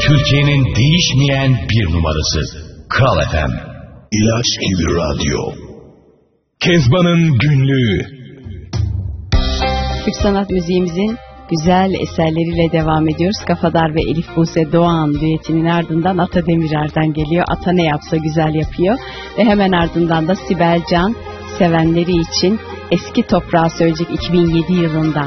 Türkiye'nin değişmeyen bir numarası Kral FM. İlaç gibi radyo. Kezban'ın günlüğü. Türk sanat müziğimizin güzel eserleriyle devam ediyoruz. Kafadar ve Elif Buse Doğan düetinin ardından Ata Demirer'den geliyor. Ata ne yapsa güzel yapıyor. Ve hemen ardından da Sibel Can sevenleri için Eski Toprağı söyleyecek 2007 yılından.